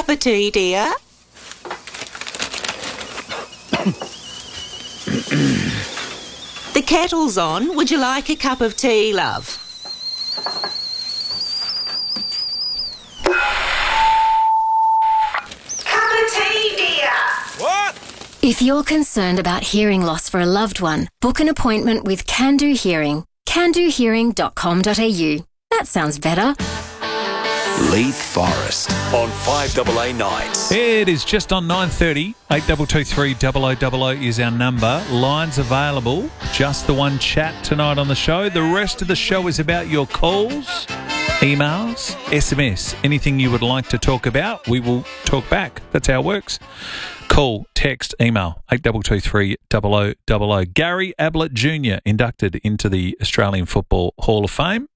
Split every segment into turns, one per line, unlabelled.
cup of tea, dear? The kettle's on. Would you like a cup of tea, love? Cup of tea, dear.
What?
If you're concerned about hearing loss for a loved one, book an appointment with Can-Do Hearing. CanDoHearing.com.au. That sounds better.
Leith Forest on 5AA Nights.
It is just on 9:30. 8223 0000 is our number. Lines available. Just the one chat tonight on the show. The rest of the show is about your calls, emails, SMS. Anything you would like to talk about, we will talk back. That's how it works. Call, text, email, 8223 0000. Gary Ablett Jr. inducted into the Australian Football Hall of Fame.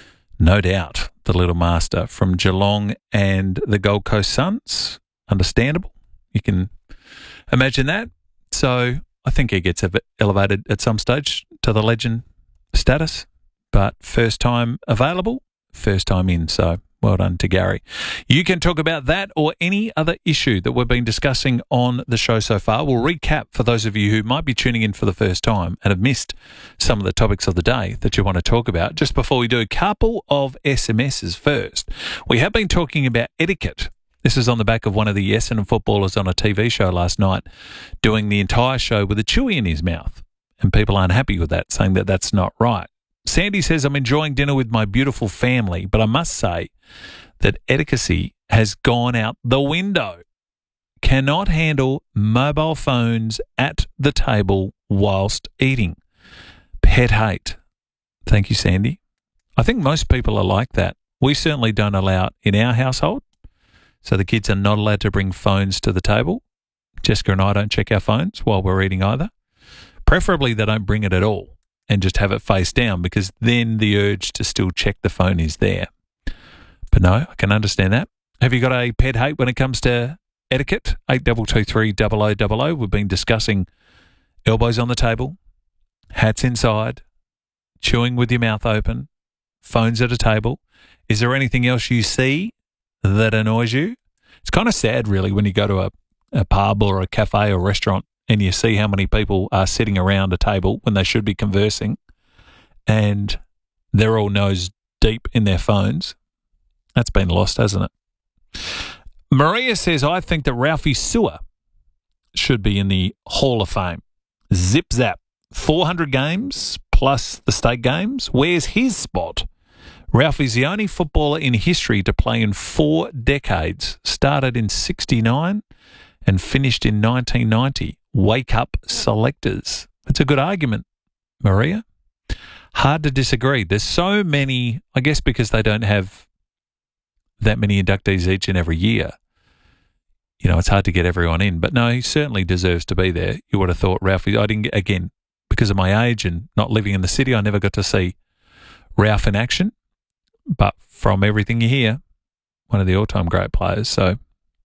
No doubt, the little master from Geelong and the Gold Coast Suns. Understandable. You can imagine that. So I think he gets elevated at some stage to the legend status. But first time available, first time in. So well done to Gary. You can talk about that or any other issue that we've been discussing on the show so far. We'll recap for those of you who might be tuning in for the first time and have missed some of the topics of the day that you want to talk about. Just before we do, a couple of SMSs first. We have been talking about etiquette. This is on the back of one of the Essendon footballers on a TV show last night doing the entire show with a chewy in his mouth. And people aren't happy with that, saying that that's not right. Sandy says, I'm enjoying dinner with my beautiful family, but I must say that etiquette has gone out the window. Cannot handle mobile phones at the table whilst eating. Pet hate. Thank you, Sandy. I think most people are like that. We certainly don't allow it in our household. So the kids are not allowed to bring phones to the table. Jessica and I don't check our phones while we're eating either. Preferably they don't bring it at all and just have it face down, because then the urge to still check the phone is there. But no, I can understand that. Have you got a pet hate when it comes to etiquette? 8223 0000. We've been discussing elbows on the table, hats inside, chewing with your mouth open, phones at a table. Is there anything else you see that annoys you? It's kind of sad, really, when you go to a pub or a cafe or restaurant and you see how many people are sitting around a table when they should be conversing and they're all nose deep in their phones. That's been lost, hasn't it? Maria says, I think that Ralphie Sewer should be in the Hall of Fame. Zip zap. 400 games plus the state games. Where's his spot? Ralphie's the only footballer in history to play in 4 decades. Started in 69 and finished in 1990. Wake up selectors. It's a good argument, Maria. Hard to disagree. There's so many, I guess because they don't have that many inductees each and every year. You know, it's hard to get everyone in. But no, he certainly deserves to be there. You would have thought Ralphie, I didn't, again, because of my age and not living in the city, I never got to see Ralph in action. But from everything you hear, one of the all-time great players. So,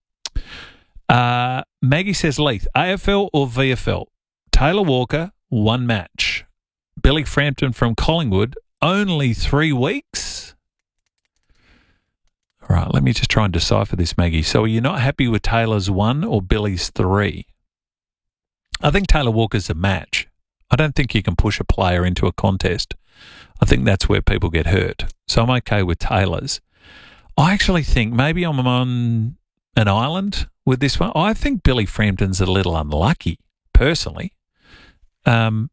Maggie says, Leith, AFL or VFL? Taylor Walker, 1 match. Billy Frampton from Collingwood, only 3 weeks? All right, let me just try and decipher this, Maggie. So are you not happy with Taylor's 1 or Billy's 3? I think Taylor Walker's a match. I don't think you can push a player into a contest. I think that's where people get hurt. So I'm okay with Taylor's. I actually think maybe I'm on an island with this one. I think Billy Frampton's a little unlucky, personally. I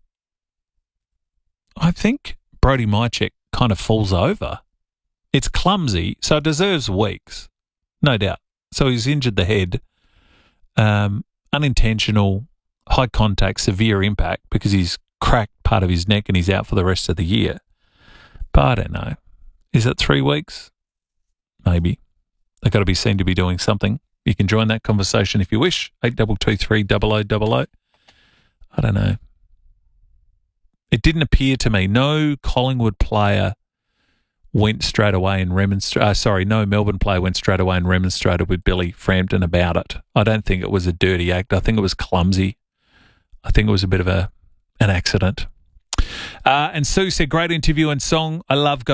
think Brodie Mychek kind of falls over. It's clumsy, so it deserves weeks, no doubt. So he's injured the head, unintentional, high contact, severe impact because he's cracked part of his neck and he's out for the rest of the year. But I don't know. Is it 3 weeks? Maybe. They've got to be seen to be doing something. You can join that conversation if you wish. 8223 0000. I don't know. It didn't appear to me. No Collingwood player went straight away and remonstrated. No Melbourne player went straight away and remonstrated with Billy Frampton about it. I don't think it was a dirty act. I think it was clumsy. I think it was a bit of an accident. And Sue said, great interview and song. I love